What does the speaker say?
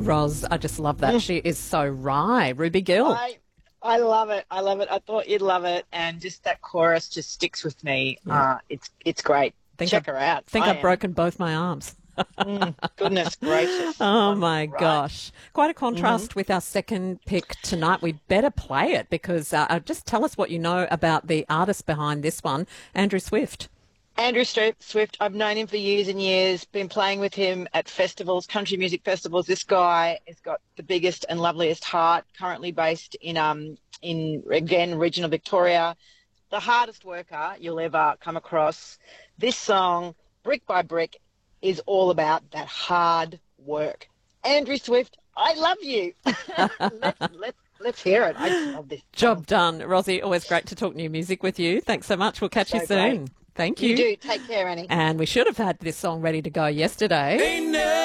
Ros, I just love that. She is so wry. Ruby Gill. I love it. I love it. I thought you'd love it, and just that chorus just sticks with me. Yeah. It's great. Check her out. I think I've broken both my arms. Goodness gracious. Oh, my gosh. Quite a contrast with our second pick tonight. We better play it because just tell us what you know about the artist behind this one, Andrew Swift. Andrew Swift, I've known him for years and years, been playing with him at festivals, country music festivals. This guy has got the biggest and loveliest heart, currently based in again, regional Victoria. The hardest worker you'll ever come across. This song, Brick by Brick, is all about that hard work. Andrew Swift, I love you. Let's hear it. I love this song. Job done. Rosie, always great to talk new music with you. Thanks so much. We'll catch you soon. Great. Thank you. You do. Take care, Annie. And we should have had this song ready to go yesterday.